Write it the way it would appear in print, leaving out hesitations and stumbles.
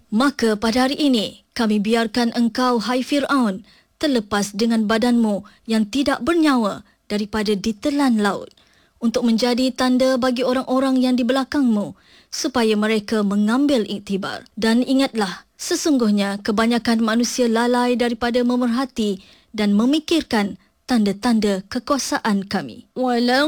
Maka pada hari ini, kami biarkan engkau, hai Fir'aun, terlepas dengan badanmu yang tidak bernyawa daripada ditelan laut, untuk menjadi tanda bagi orang-orang yang di belakangmu, supaya mereka mengambil iktibar. Dan ingatlah, sesungguhnya kebanyakan manusia lalai daripada memerhati dan memikirkan tanda-tanda kekuasaan kami. Walau